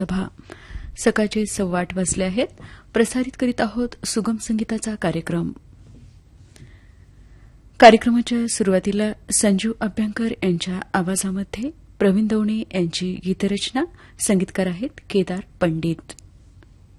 सभा सकाळचे 8:15 वाजले आहेत. प्रसारित करीत आहोत सुगम संगीताचा कार्यक्रम. कार्यक्रमाच्या सुरुवातीला संजीव अभ्यंकर यांच्या आवाजामध्ये प्रवीण दवणे यांची गीतरचना. संगीतकार आहेत केदार पंडित.